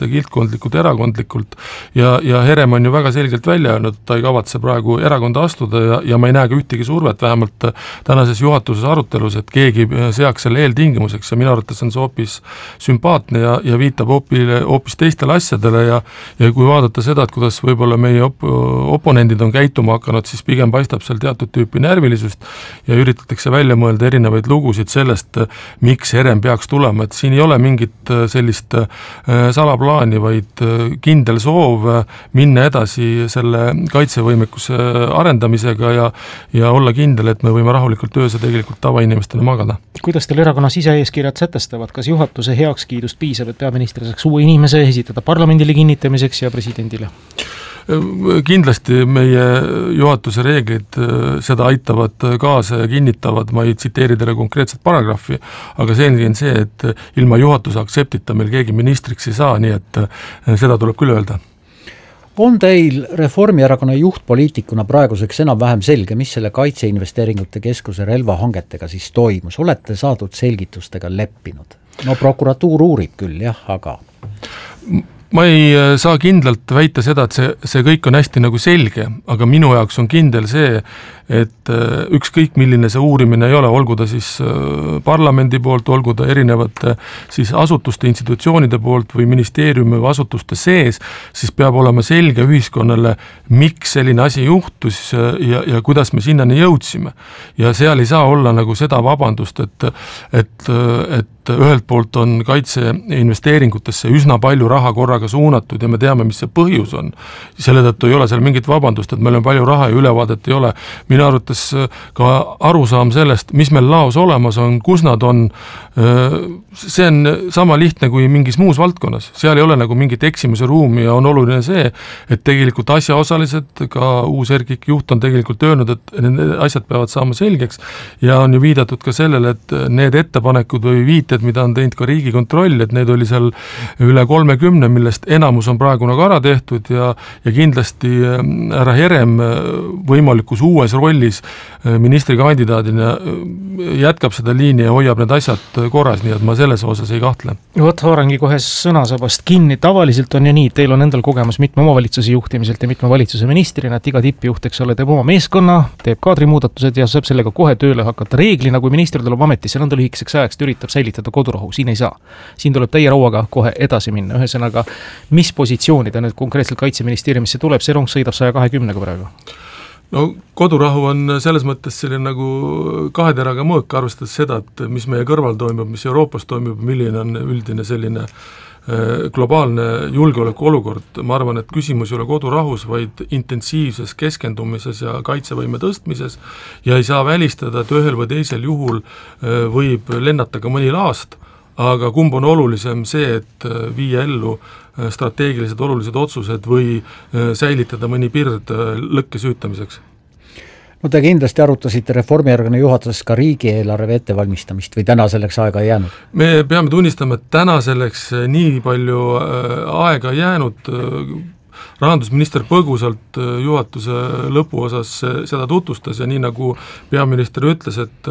kildkondlikult, erakondlikult ja Herem on ju väga selgelt välja öelnud, ta ei kavatse praegu erakonda astuda ja ma ei näe ka ühtegi survet, vähemalt tänases juhatuses arutelus, et keegi seaks selle eeltingimuseks ja minu arvates on see hoopis sümpaatne ja viitab hoopis teistele asjadele ja kui vaadata seda, et kuidas võib-olla meie oponendid on käituma hakanud, siis pigem paistab seal teatud tüüpi närvilisust ja üritatakse välja mõelda erinevaid lugusid sellest, miks Herem peaks tulema, et siin ei ole mingit sellist salaplaani, vaid kindel soov minna edasi selle kaitsevõimekuse arendamisega ja olla kindel, et me võime rahulikult ööse tegelikult tavainimestena magada. Kuidas teil erakonna siseeeskirjad sätestavad, kas juhatuse heakskiidust piisab, et peaminister saaks uue inimese esitada parlamendile kinnitamiseks ja presidendile? Kindlasti meie juhatuse reeglid seda aitavad kaasa ja kinnitavad, ma ei tsiteeri teile konkreetset paragrahvi, aga selge on see, et ilma juhatuse aktseptita meil keegi ministriks ei saa, nii et seda tuleb küll öelda. On teil Reformierakonna juhtpoliitikuna praeguseks enam-vähem selge, mis selle Kaitseinvesteeringute Keskuse relvahangetega siis toimus? Olete saadud selgitustega leppinud? No prokuratuur uurib küll, jah, aga... Ma ei saa kindlalt väita seda, et see kõik on hästi nagu selge, aga minu jaoks on kindel see, et ükskõik milline see uurimine ei ole, olgu ta siis parlamendi poolt, olgu ta erinevate siis asutuste, institutsioonide poolt või ministeeriumi või asutuste sees, siis peab olema selge ühiskonnale, miks selline asi juhtus ja kuidas me sinnani jõudsime. Ja seal ei saa olla nagu seda vabandust, et ühelt poolt on kaitseinvesteeringutesse üsna palju raha korraga suunatud ja me teame, mis see põhjus on. Selle tõttu ei ole seal mingit vabandust, et meil on palju raha ja ülevaadet ei ole. Minu arvates ka arusaam sellest, mis meil laos olemas on, kus nad on, see on sama lihtne kui mingis muus valdkonnas. Seal ei ole nagu mingit eksimuse ruumi ja on oluline see, et tegelikult asjaosalised, ka uus ERKIK juht on tegelikult öelnud, et need asjad peavad saama selgeks ja on ju viidatud ka sellele, et need ettepanekud või viited, mida on teinud ka Riigikontroll, et need oli seal üle 30, millest enamus on praegu nagu ära tehtud ja kindlasti härra Herem võimalikus uues rollis ministrikandidaadina jätkab seda liini ja hoiab need asjad korras, nii et ma selles osas ei kahtle. Vot haarangi kohe sõnasabast kinni. Tavaliselt on ju nii, teil on endal kogemus mitme omavalitsuse juhtimiselt ja mitme valitsuse ministrina, et iga tippjuht, eks ole, teeb oma meeskonna, teeb kaadrimuudatused ja saab sellega kohe tööle hakata. Reeglina, kui minister tuleb ametisse, nõnda lühikeseks ajaks üritab säilitada kodurahu, siin ei saa. Siin tuleb täie rauaga kohe edasi minna. Ühesõnaga, mis positsiooni ta nüüd konkreetselt Kaitseministeeriumisse tuleb, see rong sõidab 120-ga praegu? No kodurahu on selles mõttes selline nagu kaheteraga mõõk, arvestades seda, et mis meie kõrval toimub, mis Euroopas toimub, milline on üldine selline globaalne julgeoleku olukord. Ma arvan, et küsimus ei ole kodurahus, vaid intensiivses keskendumises ja kaitsevõime tõstmises ja ei saa välistada, et ühel või teisel juhul võib lennata ka mõni laast, aga kumb on olulisem see, et viia ellu strateegilised olulised otsused või säilitada mõni pird lõkke süütamiseks? No te kindlasti arutasite Reformierakonna juhatuses ka riigieelarve ettevalmistamist või täna selleks aega ei jäänud? Me peame tunnistama, et täna selleks nii palju aega jäänud. Rahandusminister põgusalt juhatuse lõpuosas seda tutvustas ja nii nagu peaminister ütles, et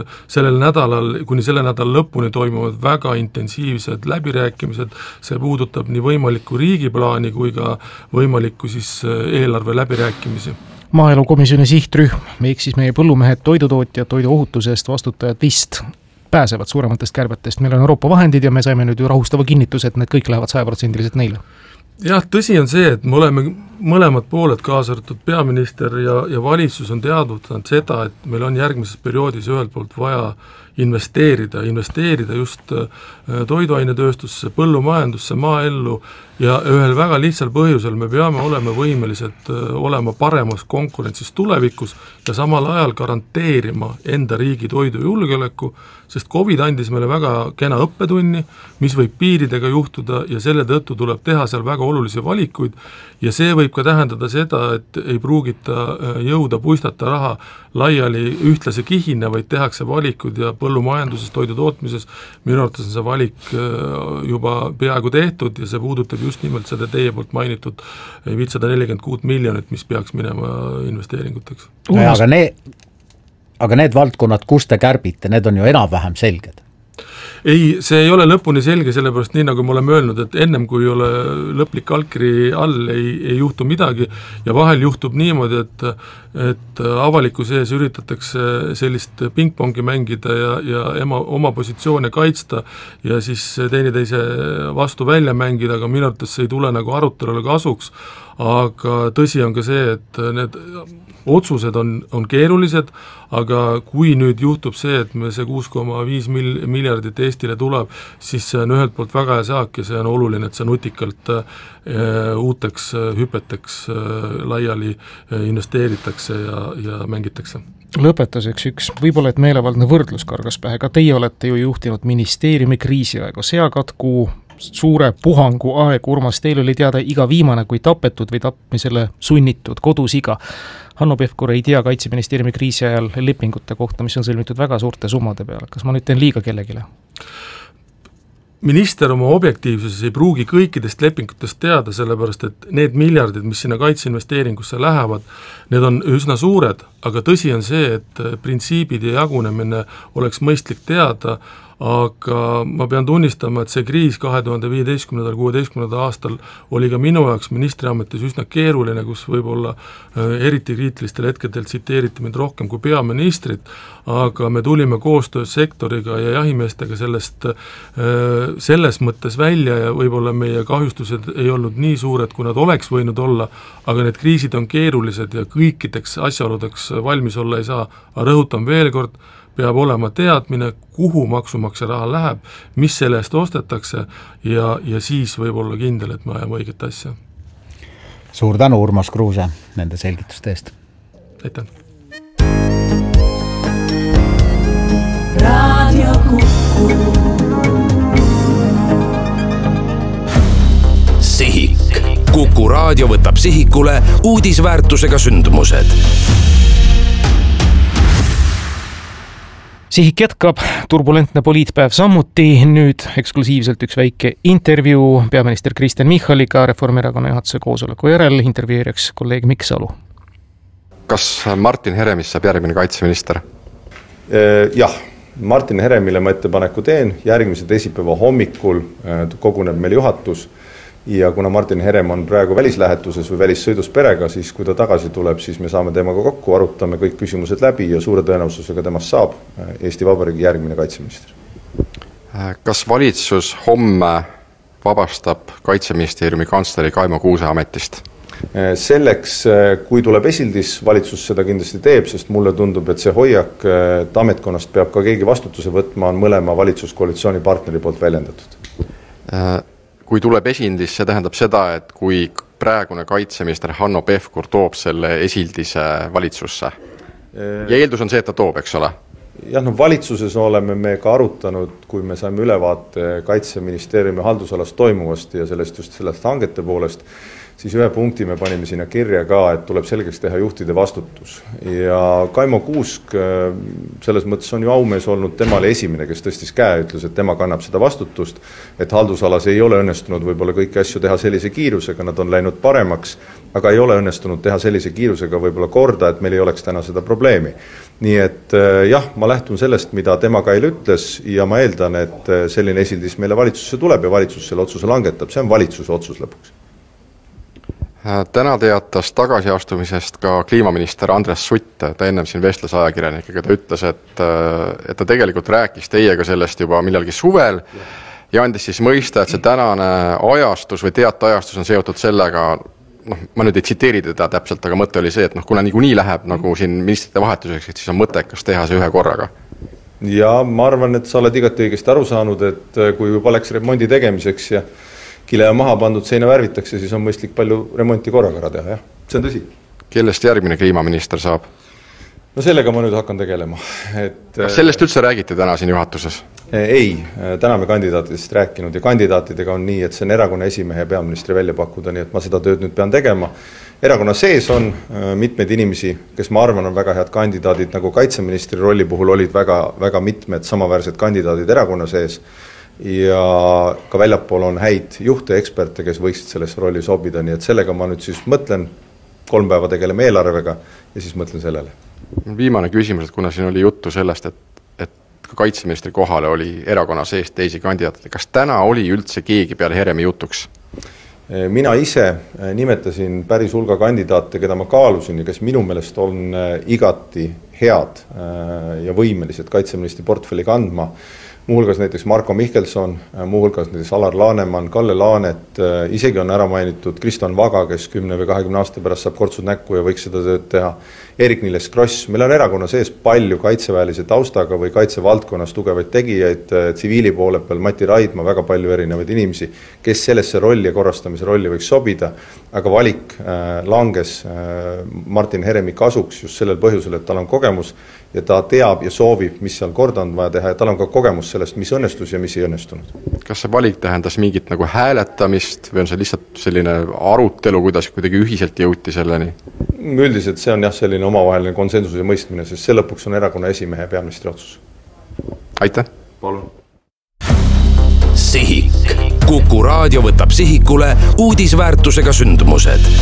kuni selle nädala lõpuni toimuvad väga intensiivsed läbirääkimised, see puudutab nii võimalikku riigiplaani kui ka võimalikku siis eelarve läbirääkimisi. Maaelukomisjoni sihtrühm, ehk siis meie põllumehed, toidutootjad, toiduohutuse eest vastutajad vist pääsevad suurematest kärbetest. Meil on Euroopa vahendid ja me saime nüüd ju rahustava kinnituse, et need kõik lähevad 100% neile. Jah, tõsi on see, et me oleme mõlemad pooled, kaasa arvatud peaminister ja valitsus on teadvutanud seda, et meil on järgmises perioodis ühelt poolt vaja investeerida just toiduainetööstusse, põllumajandusse, maaellu ja ühel väga lihtsal põhjusel me peame olema võimelised olema paremas konkurentsis tulevikus ja samal ajal garanteerima enda riigi toidujulgeoleku, sest COVID andis meile väga kena õppetunni, mis võib piiridega juhtuda ja selle tõttu tuleb teha seal väga olulisi valikuid ja see võib ka tähendada seda, et ei pruugita jõuda puistata raha laiali ühtlase kihina, vaid tehakse valikud ja põllumajanduses, toidu tootmises minu arvates on see valik juba peaaegu tehtud ja see puudutab just nimelt seda teie poolt mainitud 546 miljonit, mis peaks minema investeeringuteks. Aga need valdkonnad, kus te kärbite, need on ju enam-vähem selged. Ei, see ei ole lõpuni selge, sellepärast nii nagu me oleme öelnud, et ennem kui ei ole lõplik allkiri all, ei juhtu midagi ja vahel juhtub niimoodi, et avalikkuse ees üritatakse sellist pingpongi mängida ja oma positsioone kaitsta ja siis teineteise vastu välja mängida, aga minu arvates see ei tule nagu arutelule kasuks, aga tõsi on ka see, et need otsused on keerulised, aga kui nüüd juhtub see, et me see 6,5 miljardit Eestile tuleb, siis see on ühelt poolt väga hea saak ja see on oluline, et see nutikalt uuteks hüpeteks laiali investeeritakse ja mängitakse. Lõpetuseks üks, võib-olla et meelevaldne võrdlus kargas pähe, ka teie olete ju juhtinud ministeeriumi kriisiaegu, seakatku suure puhangu aeg, Urmas, teil oli teada iga viimane kui tapetud või tapmisele sunnitud kodusiga. Hanno Pevkur ei tea Kaitseministeeriumi kriisi ajal lepingute kohta, mis on sõlmitud väga suurte summade peale. Kas ma nüüd teen liiga kellegile? Minister oma objektiivsuses ei pruugi kõikidest lepingutest teada, sellepärast et need miljardid, mis sinna kaitseinvesteeringusse lähevad, need on üsna suured, aga tõsi on see, et printsiibid ja jagunemine oleks mõistlik teada, aga ma pean tunnistama, et see kriis 2015-16 aastal oli ka minu jaoks ministriametis üsna keeruline, kus võib-olla eriti kriitilistel hetkedel tsiteeriti mind rohkem kui peaministrit, aga me tulime koostöös sektoriga ja jahimeestega selles mõttes välja ja võib-olla meie kahjustused ei olnud nii suured, kui nad oleks võinud olla, aga need kriisid on keerulised ja kõikideks asjaoludeks valmis olla ei saa, aga rõhutan veel kord, peab olema teadmine, kuhu maksumaksja raha läheb, mis selle eest ostetakse ja siis võib olla kindel, et me ajame õiget asja. Suur tänu, Urmas Kruuse, nende selgituste eest. Aitäh. Radio Kuku. Sihik. Kuku raadio võtab sihikule uudisväärtusega sündmused. Sihik jätkab, turbulentne poliitpäev samuti, nüüd eksklusiivselt üks väike intervjuu peaminister Kristen Michaliga Reformierakonna juhatuse koosoleku järel, intervjueeriks kolleeg Mikk Salu. Kas Martin Heremist saab järgmine kaitseminister? Jah, Martin Heremile ma ettepaneku teen, järgmise teisipäeva hommikul koguneb meil juhatus ja kuna Martin Herem on praegu välislähetuses või välissõidus perega, siis kui ta tagasi tuleb, siis me saame temaga kokku, arutame kõik küsimused läbi ja suure tõenäosusega temast saab Eesti Vabariigi järgmine kaitseminister. Kas valitsus homme vabastab Kaitseministeeriumi kantsleri Kaimo Kuuse ametist? Selleks, kui tuleb esildis, valitsus seda kindlasti teeb, sest mulle tundub, et see hoiak, et ametkonnast peab ka keegi vastutuse võtma, on mõlema valitsuskoalitsiooni partneri poolt väljendatud. Kui tuleb esildis, see tähendab seda, et kui praegune kaitseminister Hanno Pevkur toob selle esildise valitsusse. Ja eeldus on see, et ta toob, eks ole? Jah, valitsuses oleme me ka arutanud, kui me saime ülevaate Kaitseministeeriumi haldusalast toimuvast ja sellest hangete poolest, siis ühe punkti me panime sinna kirja ka, et tuleb selgeks teha juhtide vastutus. Ja Kaimo Kuusk selles mõttes on ju aumees olnud, temale esimene, kes tõstis käe, ütles, et tema kannab seda vastutust, et haldusalas ei ole õnnestunud võib-olla kõiki asju teha sellise kiirusega, nad on läinud paremaks, aga ei ole õnnestunud teha sellise kiirusega võib-olla korda, et meil ei oleks täna seda probleemi. Nii et jah, ma lähtun sellest, mida tema ka ütles ja ma eeldan, et selline esildis meile valitsusse tuleb ja valitsus selle otsuse langetab, see on valitsuse otsus lõpuks. Täna teatas tagasiastumisest ka kliimaminister Andres Sutt, ta ennem siin vestles ajakirjanikega, ta ütles, et ta tegelikult rääkis teiega sellest juba millalgi suvel ja andis siis mõista, et see tänane ajastus või teateajastus on seotud sellega, ma nüüd ei tsiteeri teda täpselt, aga mõte oli see, et kuna niikuinii läheb nagu siin ministrite vahetuseks, et siis on mõttekas teha see ühe korraga. Ja ma arvan, et sa oled igati õigesti aru saanud, et kui juba läks remondi tegemiseks ja kile on maha pandud, seina värvitakse, siis on mõistlik palju remonti korraga ära teha, jah. See on tõsi. Kellest järgmine kliimaminister saab? No sellega ma nüüd hakkan tegelema. Kas sellest üldse räägiti täna siin juhatuses? Ei, täna me kandidaatidest rääkinud ja kandidaatidega on nii, et see on erakonna esimehe ja peaministri välja pakkuda, nii et ma seda tööd nüüd pean tegema. Erakonna sees on mitmeid inimesi, kes ma arvan on väga head kandidaadid, nagu kaitseministri rolli puhul olid väga mitmed samaväärsed kandidaadid erakonna sees ja ka väljapool on häid juhte ja eksperte, kes võiksid selles rolli sobida, nii et sellega ma nüüd siis mõtlen, 3 päeva tegeleme eelarvega ja siis mõtlen sellele. Viimane küsimus, et kuna siin oli juttu sellest, et ka kaitseministri kohale oli erakonna sees teisi kandidaate. Kas täna oli üldse keegi peale Heremi jutuks? Mina ise nimetasin päris hulga kandidaate, keda ma kaalusin ja kes minu meelest on igati head ja võimelised kaitseministri portfelli kandma. Muuhulgas näiteks Marko Mihkelson, muuhulgas näiteks Alar Laneman, Kalle Laanet, isegi on ära mainitud Kriston Vaga, kes 10 või 20 aasta pärast saab kortsud näkku ja võiks seda tööd teha. Erik-Niiles Kross, meil on erakonna sees palju kaitseväelise taustaga või kaitsevaldkonnas tugevaid tegijaid, tsiviili poole peal Mati Raidma, väga palju erinevaid inimesi, kes sellesse rolli ja korrastamise rolli võiks sobida, aga valik langes Martin Heremi kasuks just sellel põhjusel, et tal on kogemus ja ta teab ja soovib, mis seal korda on vaja teha ja tal on ka kogemus sellest, mis õnnestus ja mis ei õnnestunud. Kas see valik tähendas mingit nagu hääletamist või on see lihtsalt selline arutelu, kuidas kuidagi ühiselt jõuti selleni? Üldiselt see on jah selline omavaheline konsensuse mõistmine, sest see lõpuks on erakonna esimehe ja peaministri otsus. Aitäh! Palun! Sihik. Kuku Raadio võtab sihikule uudisväärtusega sündmused.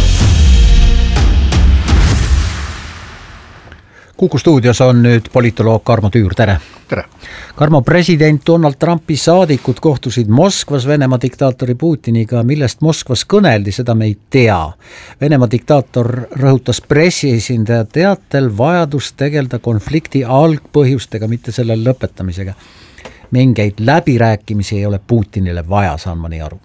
Kuku stuudios on nüüd politoloog Karmo Tüür, tere! Tere! Karmo, president Donald Trumpi saadikud kohtusid Moskvas Venemaa diktaatori Putiniga, millest Moskvas kõneldi, seda me ei tea. Venemaa diktaator rõhutas pressiesindaja teatel vajadust tegeleda konflikti algpõhjustega, mitte selle lõpetamisega. Mingeid läbirääkimisi ei ole Putinile vaja, saan ma nii aru.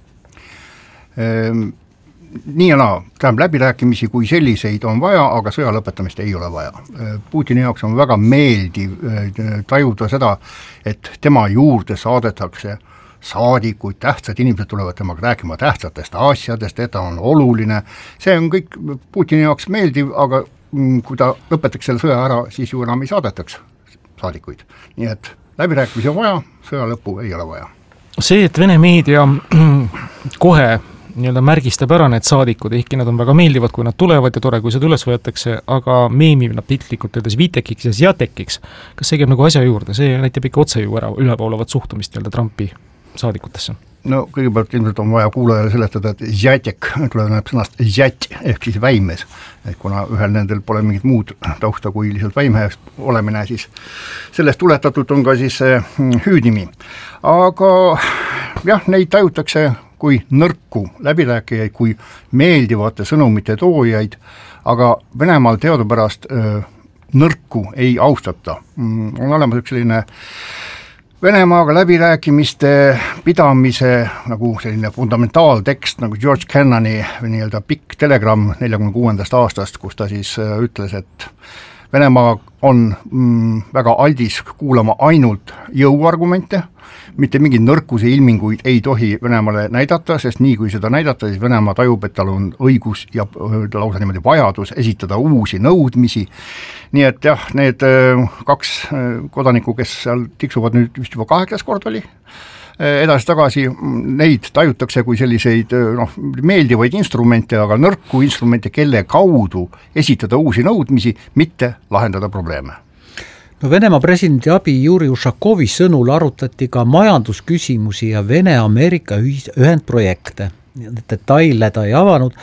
Nii ja naa, tähendab läbirääkimisi kui selliseid on vaja, aga sõja lõpetamist ei ole vaja. Putini jaoks on väga meeldiv tajuda seda, et tema juurde saadetakse saadikuid, tähtsad inimesed tulevad temaga rääkima tähtsatest asjadest, et ta on oluline. See on kõik Putini jaoks meeldiv, aga kui ta lõpetaks selle sõja ära, siis ju enam ei saadetaks saadikuid. Nii et läbirääkimisi on vaja, sõja lõppu ei ole vaja. See, et Vene meedia kohe märgistab ära need saadikud, ehkki nad on väga meeldivad, kui nad tulevad ja tore, kui seda üles võetakse, aga meemib nad piltlikult öeldes Vitekiks ja Zjatekiks. Kas see käib nagu asja juurde? See näitab ikka otse ju ära ülepoolavat suhtumist Trumpi saadikutesse. No kõigepealt ilmselt on vaja kuulajale seletada, et Zjatek tuleb sõnast Zjat ehk siis väimes. Et kuna ühel nendel pole mingit muud tausta kui lihtsalt väimehest olemine, siis sellest tuletatud on ka siis hüüdnimi. Aga jah, neid tajutakse kui nõrku läbirääkijaid, kui meeldivate sõnumite toojaid, aga Venemaal teadupärast nõrku ei austata. On olemas üks selline Venemaaga läbirääkimiste pidamise nagu selline fundamentaaltekst nagu George Kennani nii-öelda pikk telegramm 46. aastast, kus ta siis ütles, et Venemaa on väga aldis kuulama ainult jõuargumente, mitte mingeid nõrkuse ilminguid ei tohi Venemaale näidata, sest nii kui seda näidata, siis Venemaa tajub, et tal on õigus ja lausa niimoodi vajadus esitada uusi nõudmisi. Nii et jah, need kaks kodanikku, kes seal tiksuvad nüüd vist juba 8. kord oli, edasi-tagasi, neid tajutakse kui selliseid meeldivaid instrumente, aga nõrku instrumente, kelle kaudu esitada uusi nõudmisi, mitte lahendada probleeme. No Venemaa presidendi abi Juri Ušakovi sõnul arutati ka majandusküsimusi ja Vene-Ameerika ühendprojekte. Detaile ta ei avanud.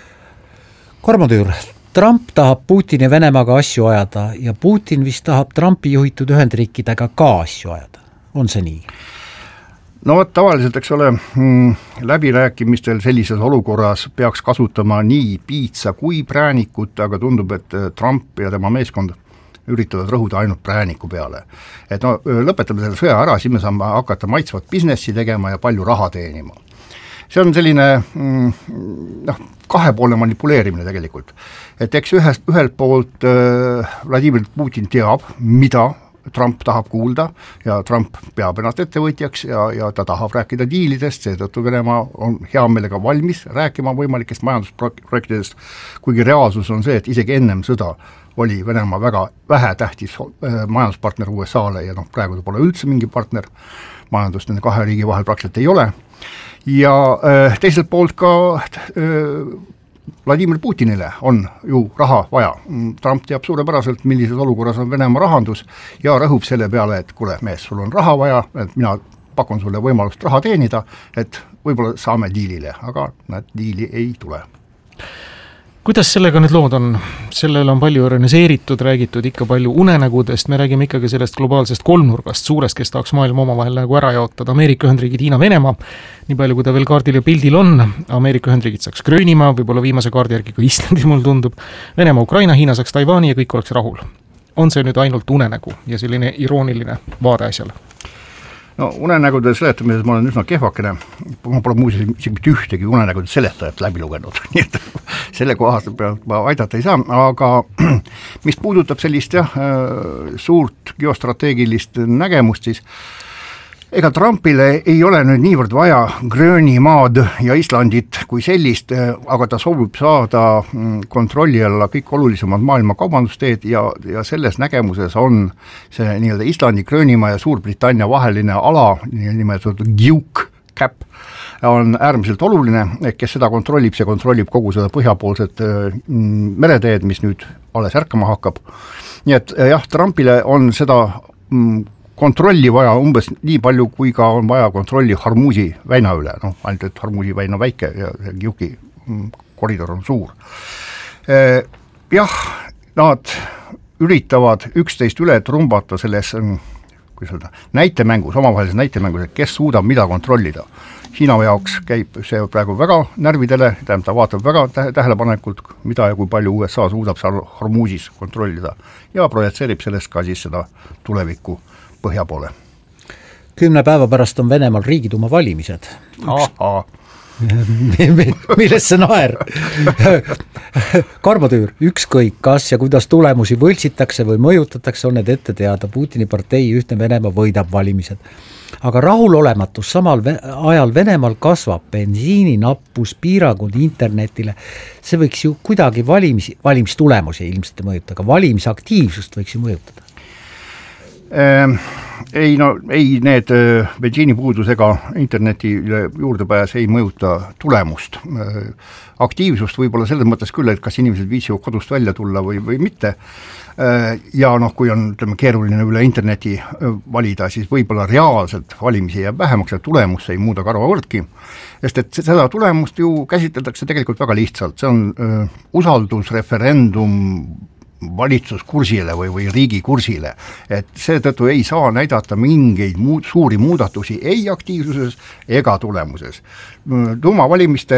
Karmo Tüür, Trump tahab Putini Venemaaga asju ajada ja Putin vist tahab Trumpi juhitud Ühendriikidega ka asju ajada. On see nii? No tavaliselt, eks ole, läbirääkimistel sellises olukorras peaks kasutama nii piitsa kui präänikut, aga tundub, et Trump ja tema meeskond üritavad rõhuda ainult prääniku peale. Et lõpetame selle sõja ära, siis me saame hakata maitsvat businessi tegema ja palju raha teenima. See on selline kahepoolne manipuleerimine tegelikult. Et eks ühelt poolt Vladimir Putin teab, mida Trump tahab kuulda ja Trump peab ennast ettevõtjaks ja ta tahab rääkida diilidest, seetõttu Venemaa on hea meelega valmis rääkima võimalikest majandusprojektidest, kuigi reaalsus on see, et isegi ennem sõda oli Venemaa väga vähetähtis majanduspartner USA-le ja praegu ta pole üldse mingi partner, majandust nende kahe riigi vahel praktiliselt ei ole ja teiselt poolt ka Vladimir Putinile on ju raha vaja. Trump teab suurepäraselt, millises olukorras on Venemaa rahandus ja rõhub selle peale, et kuule mees, sul on raha vaja, et mina pakun sulle võimalust raha teenida, et võib-olla saame diilile, aga diili ei tule. Kuidas sellega nüüd lood on? Sellel on palju organiseeritud, räägitud ikka palju unenägudest, me räägime ikkagi sellest globaalsest kolmnurgast suurest, kes tahaks maailma omavahel nagu ära jaotada. Ameerika Ühendriigid, Hiina, Venemaa, nii palju kui ta veel kaardil ja pildil on. Ameerika Ühendriigid saaks Gröönimaa, võib-olla viimase kaardi järgi ka Islandi, mul tundub. Venemaa, Ukraina, Hiina saaks Taiwani ja kõik oleks rahul. On see nüüd ainult unenägu ja selline irooniline vaade asjale? No unenägude seletamises ma olen üsna kehvakene, ma pole muuseas isegi mitte ühtegi unenägude seletajat läbi lugenud, nii et selle kohast ma aidata ei saa, aga mis puudutab sellist suurt geostrateegilist nägemust, siis ega Trumpile ei ole nüüd niivõrd vaja Gröönimaad ja Islandit kui sellist, aga ta soovib saada kontrolli alla kõik olulisemad maailma kaubandusteed ja selles nägemuses on see nii-öelda Islandi, Gröönimaa ja Suurbritannia vaheline ala, nimetatud GIUK cap, on äärmiselt oluline, kes seda kontrollib, see kontrollib kogu seda põhjapoolset mereteed, mis nüüd alles ärkama hakkab. Nii et jah, Trumpile on seda kontrolli vaja umbes nii palju, kui ka on vaja kontrolli Hormuzi väina üle, ainult et Hormuzi väina väike ja GIUK-i koridor on suur. Jah, nad üritavad üksteist üle trumbata selles näitemängus, omavahelises näitemängus, et kes suudab mida kontrollida. Hiina jaoks käib see praegu väga närvidele, ta vaatab väga tähelepanelikult, mida ja kui palju USA suudab seal Hormuzis kontrollida ja projitseerib sellest ka siis seda tulevikku põhja poole. 10 päeva pärast on Venemaal Riigiduuma valimised. Millest see naer? Karmo Tüür, ükskõik kas ja kuidas tulemusi võltsitakse või mõjutatakse, on need ette teada. Putini partei Ühtne Venemaa võidab valimised. Aga rahulolematus samal ajal Venemaal kasvab, bensiininappus, piirangud internetile. See võiks ju kuidagi valimistulemusi ilmselt ei mõjuta, aga valimisaktiivsust võiks ju mõjutada. Ei need bensiinipuudus ega interneti juurdepääs ei mõjuta tulemust. Aktiivsust võib-olla selles mõttes küll, et kas inimesed viitsivad kodust välja tulla või mitte. Ja kui on keeruline üle interneti valida, siis võib-olla reaalselt valimisi jääb vähemaks ja tulemus ei muuda karva võrdki. Sest et seda tulemust ju käsitletakse tegelikult väga lihtsalt. See on usaldusreferendum valitsuskursile või riigikursile, et seetõttu ei saa näidata mingeid suuri muudatusi ei aktiivsuses ega tulemuses. Tuumavalimiste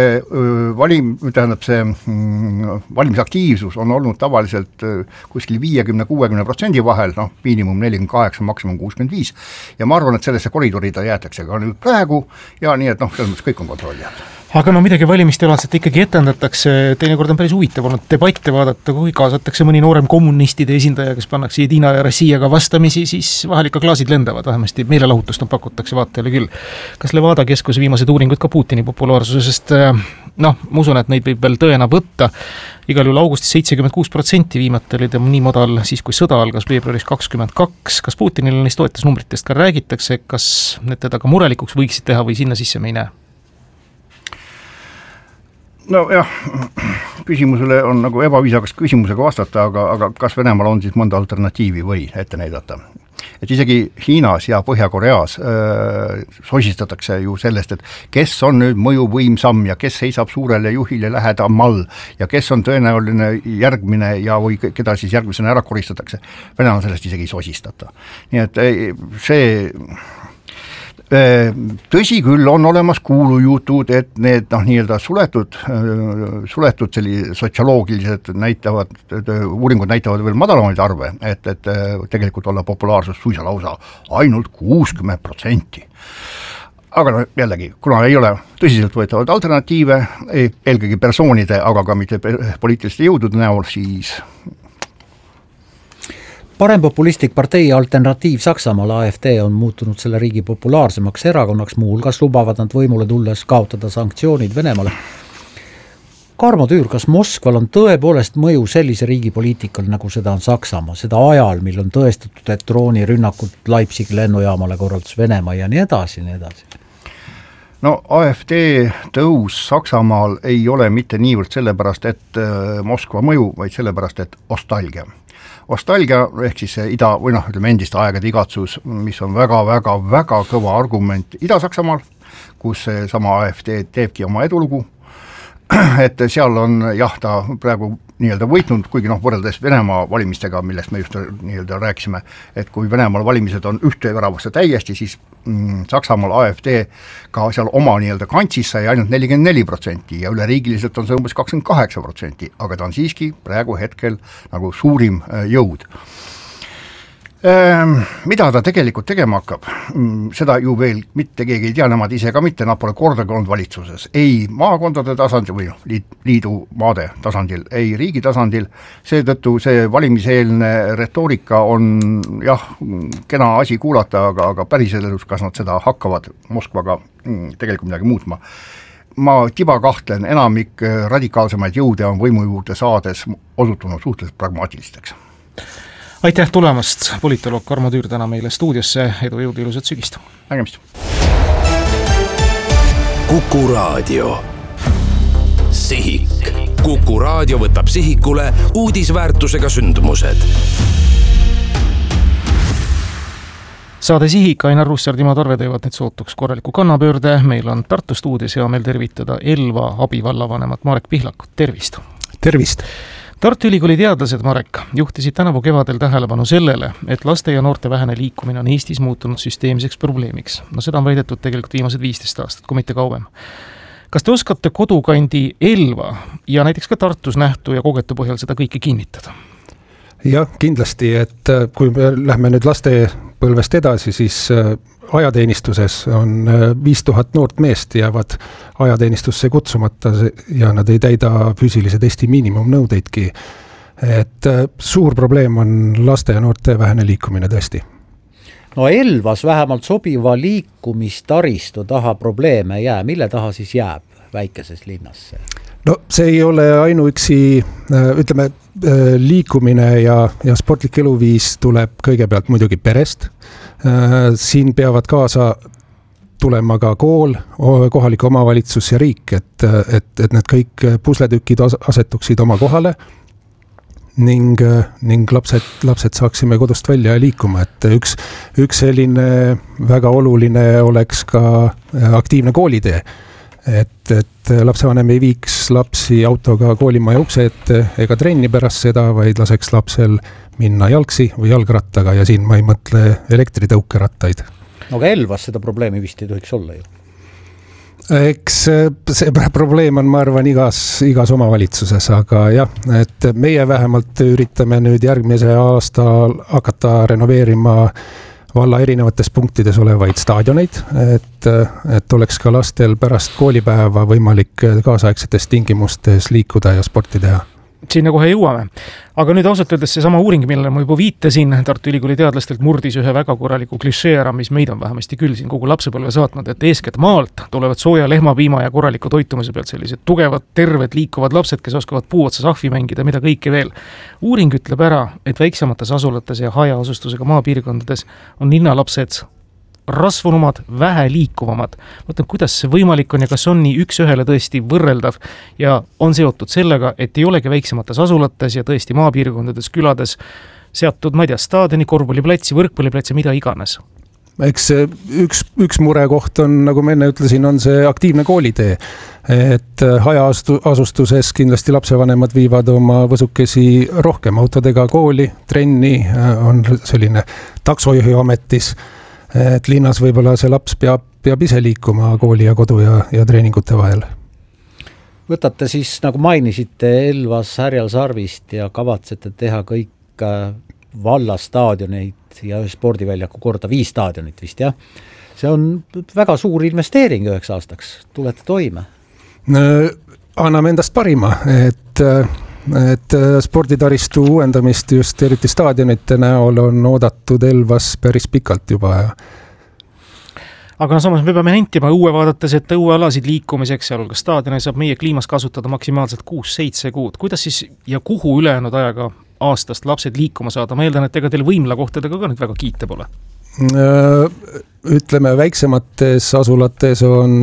valimisaktiivsus on olnud tavaliselt kuskil 50-60% vahel, miinimum 48, maksimum 65 ja ma arvan, et sellesse koridori ta jäetakse ka nüüd praegu ja nii, et selles mõttes kõik on kontrollijad. Aga midagi valimistelaadset ikkagi etendatakse, teinekord on päris huvitav olnud debatte vaadata, kui kaasatakse mõni noorem kommunistide esindaja, kes pannakse Jedina ja Rossijaga vastamisi, siis vahel ikka klaasid lendavad, vähemasti meelelahutust on pakutakse vaatajale küll. Kas Levada keskuse viimased uuringud ka Putini populaarsusest, ma usun, et neid võib veel tõena võtta, igal juhul augustis 76% viimati oli ta nii madal siis, kui sõda algas veebruaris 22, kas Putinile neist toetusnumbritest ka räägitakse, kas need teda ka murelikuks võiksid teha või sinna sisse me ei näe? Jah, küsimusele on nagu ebaviisakas küsimusega vastata, aga kas Venemaal on siis mõnda alternatiivi või ette näidata? Et isegi Hiinas ja Põhja-Koreas sosistatakse ju sellest, et kes on nüüd mõjuvõimsam ja kes seisab suurele juhile lähedamal ja kes on tõenäoline järgmine ja või keda siis järgmisena ära koristatakse. Venemaal sellest isegi ei sosistata. Nii et see tõsi küll on olemas kuulujutud, et need nii-öelda suletud sotsioloogilised uuringud näitavad veel madalamaid arve, et tegelikult olla populaarsus suisa lausa ainult 60%. Aga jällegi, kuna ei ole tõsiselt võetavad alternatiive, eelkõige persoonide, aga ka mitte poliitiliste jõudude näol, siis Parempopulistlik partei Alternatiiv Saksamaal AFD on muutunud selle riigi populaarsemaks erakonnaks, muuhulgas lubavad nad võimule tulles kaotada sanktsioonid Venemaale. Karmo Tüür, kas Moskval on tõepoolest mõju sellise riigi poliitikal, nagu seda on Saksamaa, seda ajal, mil on tõestatud, et droonirünnakud Leipzigi lennujaamale korraldus Venemaa ja nii edasi, nii edasi? AFD tõus Saksamaal ei ole mitte niivõrd sellepärast, et Moskva mõju, vaid sellepärast, et ostalgia ehk siis endiste aegade igatsus, mis on väga kõva argument Ida-Saksamaal, kus sama AFD teebki oma edulugu et seal on jah, ta praegu nii-öelda võitnud, kuigi võrreldes Venemaa valimistega, millest me just nii-öelda rääkisime, et kui Venemaal valimised on ühte väravasse täiesti, siis Saksamaal AfD ka seal oma nii-öelda kantsis sai ainult 44% ja üleriigiliselt on see umbes 28%, aga ta on siiski praegu hetkel nagu suurim jõud. Mida ta tegelikult tegema hakkab, seda ju veel mitte keegi ei tea, nemad ise ka mitte, nad pole kordagi olnud valitsuses, ei maakondade tasandil või liidu maade tasandil, ei riigi tasandil, seetõttu see valimiseelne retoorika on jah, kena asi kuulata, aga päriselus, kas nad seda hakkavad Moskvaga tegelikult midagi muutma. Ma tiba kahtlen, enamik radikaalsemaid jõude on võimu juurde saades osutunud suhteliselt pragmaatilisteks. Aitäh tulemast, politoloog Karmo Tüür täna meile stuudiosse, edu, jõudu, ilusat sügist. Nägemist. Kuku Raadio. Sihik. Kuku Raadio võtab sihikule uudisväärtusega sündmused. Saade Sihik, Ainar Russar, Timo Tarve teevad nüüd sootuks korraliku kannapöörde. Meil on Tartu stuudios hea meil tervitada Elva abivallavanemat Marek Pihlakut. Tervist! Tervist! Tartu Ülikooli teadlased, Marek, juhtisid tänavu kevadel tähelepanu sellele, et laste ja noorte vähene liikumine on Eestis muutunud süsteemseks probleemiks. No seda on väidetud tegelikult viimased 15 aastat, kui mitte kauem. Kas te oskate kodukandi Elva ja näiteks ka Tartus nähtu ja kogetu põhjal seda kõike kinnitada? Jah, kindlasti, et kui me lähme nüüd laste põlvest edasi, siis ajateenistuses on 5000 noort meest jäävad ajateenistusse kutsumata ja nad ei täida füüsilise testi miinimumnõudeidki. Et suur probleem on laste ja noorte vähene liikumine tõesti. No Elvas vähemalt sobiva liikumistaristu taha probleeme jää. Mille taha siis jääb väikeses linnasse? No see ei ole ainuüksi, ütleme, liikumine ja sportlik eluviis tuleb kõigepealt muidugi perest. Siin peavad kaasa tulema ka kool, kohalik omavalitsus ja riik, et need kõik pusletükid asetuksid oma kohale ning lapsed saaksime kodust välja liikuma, et üks selline väga oluline oleks ka aktiivne koolitee. Et lapsevanem ei viiks lapsi autoga koolimaja ukse ette ega trenni pärast seda, vaid laseks lapsel minna jalgsi või jalgrattaga ja siin ma ei mõtle elektritõukerattaid. No aga Elvas seda probleemi vist ei tohiks olla ju. Eks see probleem on, ma arvan, igas omavalitsuses, aga jah, et meie vähemalt üritame nüüd järgmise aastal hakata renoveerima valla erinevates punktides olevaid staadioneid, et oleks ka lastel pärast koolipäeva võimalik kaasaegsetes tingimustes liikuda ja sporti teha. Sinna kohe jõuame. Aga nüüd ausalt öeldes see sama uuring, millele ma juba viitasin, Tartu Ülikooli teadlastelt murdis ühe väga korraliku klišee ära, mis meid on vähemasti küll siin kogu lapsepõlve saatnud, et eeskätt maalt tulevad sooja lehmapiima ja korraliku toitumise pealt sellised tugevad, terved, liikuvad lapsed, kes oskavad puu otsa sahvi mängida, mida kõike veel. Uuring ütleb ära, et väiksemates asulates ja hajaasustusega maapiirkondades on linnalapsed rasvunumad, vähe liikuvamad. Mõtlen, kuidas see võimalik on ja kas on nii üks ühele tõesti võrreldav ja on seotud sellega, et ei olegi väiksemates asulates ja tõesti maapiirkondades, külades seatud, ma ei tea, staadioni, korvpalliplatsi, võrkpalliplatsi, mida iganes. Eks üks murekoht on, nagu ma enne ütlesin, on see aktiivne koolitee. Et hajaasustuses kindlasti lapsevanemad viivad oma võsukesi rohkem autodega kooli, trenni, on selline taksojuhiametis. Et linnas võib-olla see laps peab ise liikuma kooli ja kodu ja treeningute vahel. Võtate siis, nagu mainisite, Elvas Härjal Sarvist ja kavatsete teha kõik valla staadioneid ja spordiväljaku korda 5 staadionit vist, jah? See on väga suur investeering 9 aastaks. Tulete toime? Anname endast parima, et sporditaristu uuendamist just eriti staadionite näol on oodatud Elvas päris pikalt juba. Aga samas me peame nentima õue vaadates, et õuealasid liikumiseks, sealhulgas staadioni saab meie kliimas kasutada maksimaalselt 6-7 kuud. Kuidas siis ja kuhu ülejäänud ajaga aastast lapsed liikuma saada? Ma eeldan, et ega teil võimlakohtadega ka nüüd väga kiita pole. Ütleme, väiksemates asulates on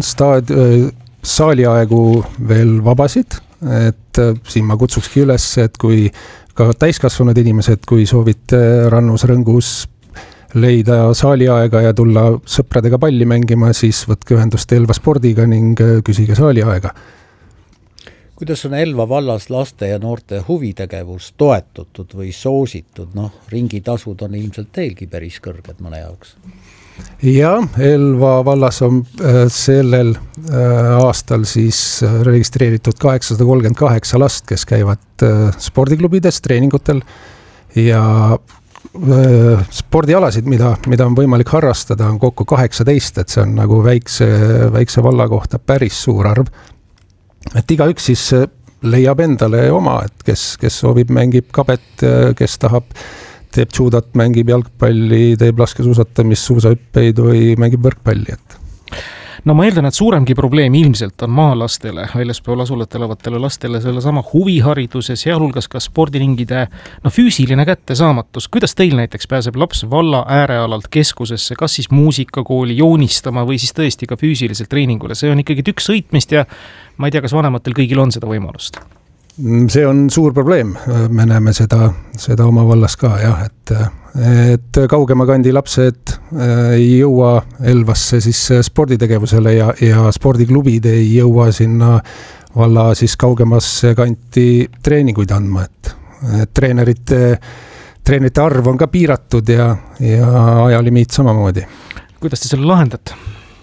saaliaegu veel vabasid, et siin ma kutsukski üles, et kui ka täiskasvanud inimesed, kui soovite rannus rõngus leida saaliaega ja tulla sõpradega palli mängima, siis võtke ühendust Elva spordiga ning küsige saaliaega. kuidas on Elva vallas laste ja noorte huvitegevus toetatud või soositud, ringitasud on ilmselt teilgi päris kõrged mõne jaoks? Ja, Elva vallas on sellel aastal siis registreeritud 838 last, kes käivad spordiklubides, treeningutel ja spordialasid, mida on võimalik harrastada, on kokku 18, et see on nagu väikse valla kohta päris suur arv. Et igaüks siis leiab endale oma, et kes soovib, mängib kabet, kes tahab, teeb judat, mängib jalgpalli, teeb laskesuusatamist, suusahüppeid või mängib võrkpalli, et no ma eeldan, et suuremgi probleem ilmselt on maalastele, väljaspool asulat elavatele lastele sellesama huvihariduse, sealhulgas ka spordiringide füüsiline kättesaamatus. Kuidas teil näiteks pääseb laps valla äärealalt keskusesse, kas siis muusikakooli joonistama või siis tõesti ka füüsiliselt treeningule? See on ikkagi tükk sõitmist ja ma ei tea, kas vanematel kõigil on seda võimalust? See on suur probleem, me näeme seda oma vallas ka, jah, et kaugema kandi lapsed ei jõua Elvasse siis sporditegevusele ja spordiklubid ei jõua sinna valla siis kaugemasse kanti treeninguid andma, et treenerite arv on ka piiratud ja ajalimiit samamoodi. Kuidas te selle lahendate?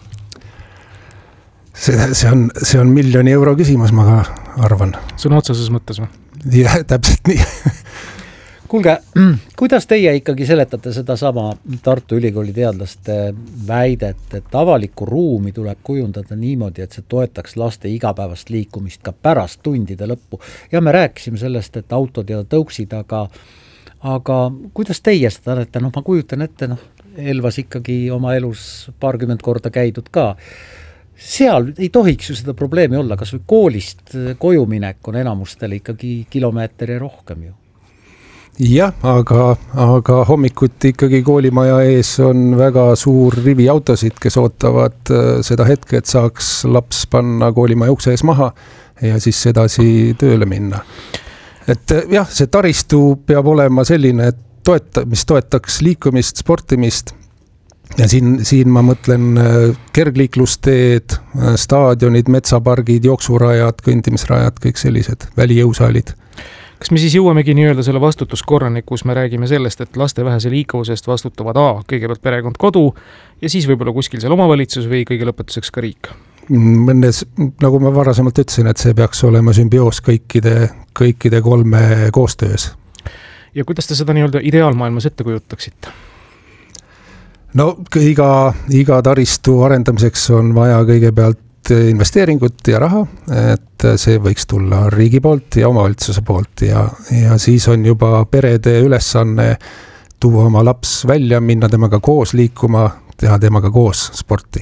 See on €1 miljoni küsimus, ma ka arvan. Sõna otseses mõttes või? Jah, täpselt nii. Kuulge, kuidas teie ikkagi seletate seda sama Tartu Ülikooli teadlaste väidet, et avalikku ruumi tuleb kujundada niimoodi, et see toetaks laste igapäevast liikumist ka pärast tundide lõppu? Ja me rääkisime sellest, et autod ja tõuksid, aga kuidas teie seda näete? Ma kujutan ette, Elvas ikkagi oma elus 20 korda käidud ka. Seal ei tohiks ju seda probleemi olla, kas või koolist koju minek on enamustele ikkagi kilomeetri rohkem ju. Jah, aga hommikuti ikkagi koolimaja ees on väga suur rivi autosid, kes ootavad seda hetke, et saaks laps panna koolimaja ukse ees maha ja siis edasi tööle minna. Et jah, see taristu peab olema selline, mis toetaks liikumist, sportimist. Ja siin ma mõtlen kergliiklusteed, staadionid, metsapargid, jooksurajad, kõndimisrajad, kõik sellised välijõusaalid. Kas me siis jõuamegi nii-öelda selle vastutuskorrani, kus me räägime sellest, et laste vähese liikuvusest vastutavad kõigepealt perekond, kodu ja siis võib-olla kuskil seal omavalitsus või kõige lõpetuseks ka riik? Mõnes, nagu ma varasemalt ütlesin, et see peaks olema sümbioos kõikide kolme koostöös. Ja kuidas te seda nii-öelda ideaalmaailmas ette kujutaksite? No iga taristu arendamiseks on vaja kõigepealt investeeringut ja raha, et see võiks tulla riigi poolt ja omavalitsuse poolt ja siis on juba perede ülesanne tuua oma laps välja, minna temaga koos liikuma, teha temaga koos sporti.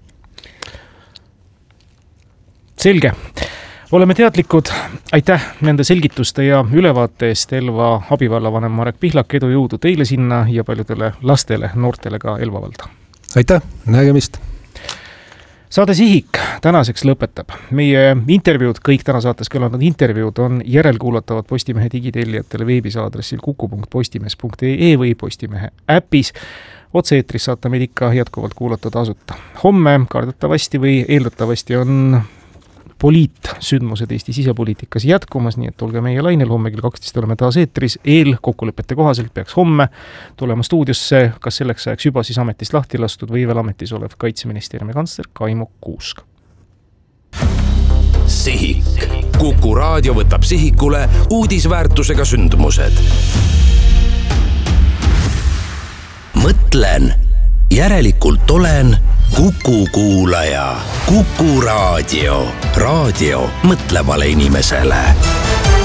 Selge. Oleme teadlikud, aitäh nende selgituste ja ülevaate eest Elva abivallavanem Marek Pihlak, edu jõudu teile sinna ja paljudele lastele, noortele ka Elva valda. Aitäh, nägemist! Saade Sihik tänaseks lõpetab. Meie intervjuud, kõik täna saates kõlanud intervjuud on järelkuulatavad Postimehe digitellijatele veebisaadressil kuku.postimees.ee või Postimehe äpis. Otse-eetris saate meid ikka jätkuvalt kuulata tasuta. Homme kardetavasti või eeldatavasti on poliitsündmused Eesti sisepoliitikas jätkumas, nii et olge meie lainel, homme kell 12 oleme taas eetris. Kokkulepete kohaselt peaks homme tulema stuudiosse, kas selleks ajaks juba siis ametist lahti lastud või veel ametis olev Kaitseministeeriumi kantsler Kaimo Kuusk. Sihik. Kuku raadio võtab sihikule uudisväärtusega sündmused. Mõtlen, järelikult olen Kuku kuulaja. Kuku raadio. Raadio mõtlevale inimesele.